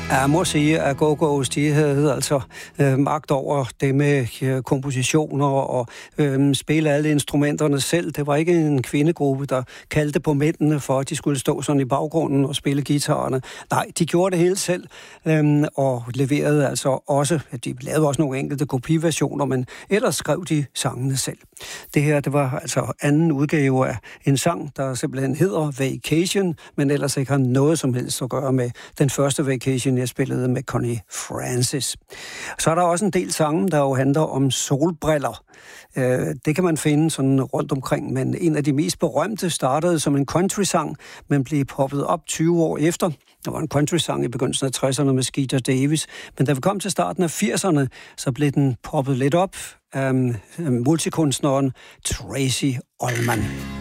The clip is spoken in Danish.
Jeg må sige, at Go-Go's, de havde altså magt over det med kompositioner og spille alle instrumenterne selv. Det var ikke en kvindegruppe, der kaldte på mændene for, at de skulle stå sådan i baggrunden og spille guitarerne. Nej, de gjorde det helt selv og leverede altså også, de lavede også nogle enkelte kopiversioner, men ellers skrev de sangene selv. Det her, det var altså anden udgave af en sang, der simpelthen hedder Vacation, men ellers ikke har noget som helst at gøre med den første Vacation, jeg spillede med Connie Francis. Så er der også en del sange, der jo handler om solbriller. Det kan man finde sådan rundt omkring, men en af de mest berømte startede som en country-sang, men blev poppet op 20 år efter. Der var en country-sang i begyndelsen af 60'erne med Skeeter Davis, men da vi kom til starten af 80'erne, så blev den poppet lidt op af multikunstneren Tracey Ullman.